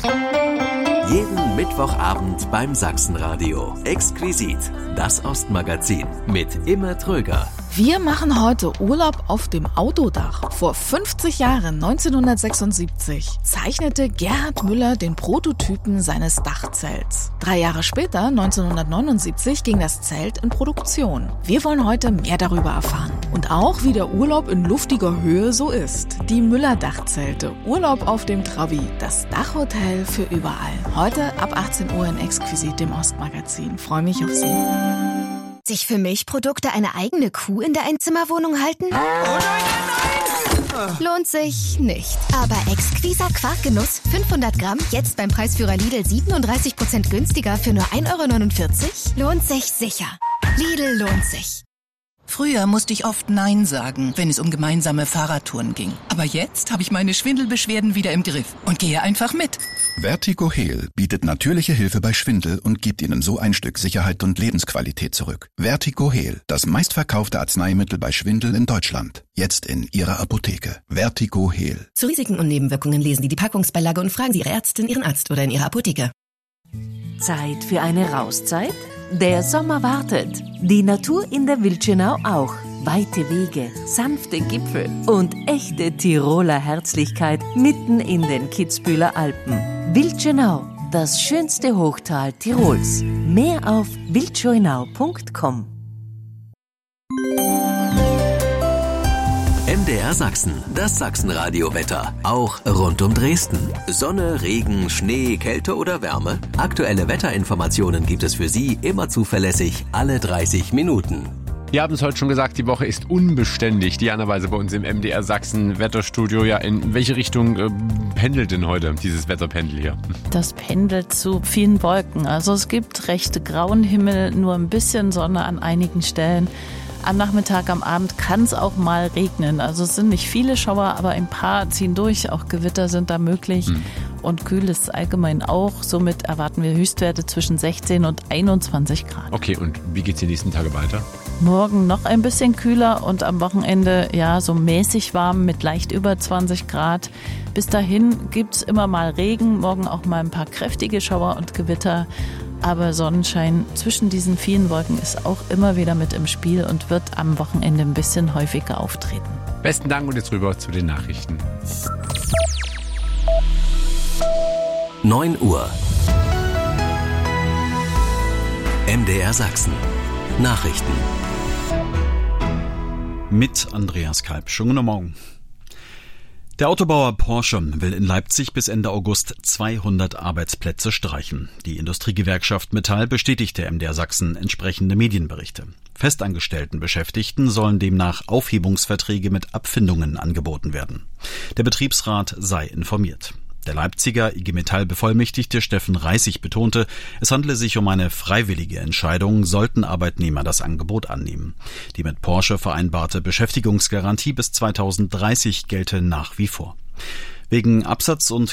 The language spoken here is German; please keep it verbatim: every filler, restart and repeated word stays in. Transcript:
Jeden Mittwochabend beim Sachsenradio. Exquisit, das Ostmagazin mit Imme Tröger. Wir machen heute Urlaub auf dem Autodach. Vor fünfzig Jahren, neunzehnhundertsechsundsiebzig, zeichnete Gerhard Müller den Prototypen seines Dachzelts. Drei Jahre später, neunzehnhundertneunundsiebzig, ging das Zelt in Produktion. Wir wollen heute mehr darüber erfahren. Und auch, wie der Urlaub in luftiger Höhe so ist. Die Müller-Dachzelte, Urlaub auf dem Trabi, das Dachhotel für überall. Heute ab achtzehn Uhr in Exquisit, dem Ostmagazin. Freue mich auf Sie. Sich für Milchprodukte eine eigene Kuh in der Einzimmerwohnung halten? Oh nein, nein, nein! Lohnt sich nicht. Aber Exquisa Quarkgenuss fünfhundert Gramm, jetzt beim Preisführer Lidl siebenunddreißig Prozent günstiger für nur ein Euro neunundvierzig? Lohnt sich sicher. Lidl lohnt sich. Früher musste ich oft Nein sagen, wenn es um gemeinsame Fahrradtouren ging. Aber jetzt habe ich meine Schwindelbeschwerden wieder im Griff und gehe einfach mit. Vertigo-Heal bietet natürliche Hilfe bei Schwindel und gibt Ihnen so ein Stück Sicherheit und Lebensqualität zurück. Vertigo-Heal, das meistverkaufte Arzneimittel bei Schwindel in Deutschland. Jetzt in Ihrer Apotheke. Vertigo-Heal. Zu Risiken und Nebenwirkungen lesen Sie die Packungsbeilage und fragen Sie Ihre Ärztin, Ihren Arzt oder in Ihrer Apotheke. Zeit für eine Rauszeit? Der Sommer wartet. Die Natur in der Wildschönau auch. Weite Wege, sanfte Gipfel und echte Tiroler Herzlichkeit mitten in den Kitzbüheler Alpen. Wildschönau, das schönste Hochtal Tirols. Mehr auf wildschönau punkt com. M D R Sachsen, das Sachsenradio-Wetter. Auch rund um Dresden. Sonne, Regen, Schnee, Kälte oder Wärme? Aktuelle Wetterinformationen gibt es für Sie immer zuverlässig alle dreißig Minuten. Wir haben es heute schon gesagt, die Woche ist unbeständig. Diana Weise bei uns im M D R Sachsen Wetterstudio. Ja, in welche Richtung äh, pendelt denn heute dieses Wetterpendel hier? Das pendelt zu vielen Wolken. Also es gibt recht grauen Himmel, nur ein bisschen Sonne an einigen Stellen. Am Nachmittag, am Abend kann es auch mal regnen. Also es sind nicht viele Schauer, aber ein paar ziehen durch. Auch Gewitter sind da möglich. Hm. Und kühl ist es allgemein auch. Somit erwarten wir Höchstwerte zwischen sechzehn und einundzwanzig Grad. Okay, und wie geht's die nächsten Tage weiter? Morgen noch ein bisschen kühler und am Wochenende ja so mäßig warm mit leicht über zwanzig Grad. Bis dahin gibt's immer mal Regen, morgen auch mal ein paar kräftige Schauer und Gewitter. Aber Sonnenschein zwischen diesen vielen Wolken ist auch immer wieder mit im Spiel und wird am Wochenende ein bisschen häufiger auftreten. Besten Dank und jetzt rüber zu den Nachrichten. neun Uhr. M D R Sachsen. Nachrichten. Mit Andreas Kalb. Schönen guten Morgen. Der Autobauer Porsche will in Leipzig bis Ende August zweihundert Arbeitsplätze streichen. Die Industriegewerkschaft Metall bestätigte M D R Sachsen entsprechende Medienberichte. Festangestellten Beschäftigten sollen demnach Aufhebungsverträge mit Abfindungen angeboten werden. Der Betriebsrat sei informiert. Der Leipziger I G Metall-Bevollmächtigte Steffen Reissig betonte, es handle sich um eine freiwillige Entscheidung, sollten Arbeitnehmer das Angebot annehmen. Die mit Porsche vereinbarte Beschäftigungsgarantie bis zweitausenddreißig gelte nach wie vor. Wegen Absatz- und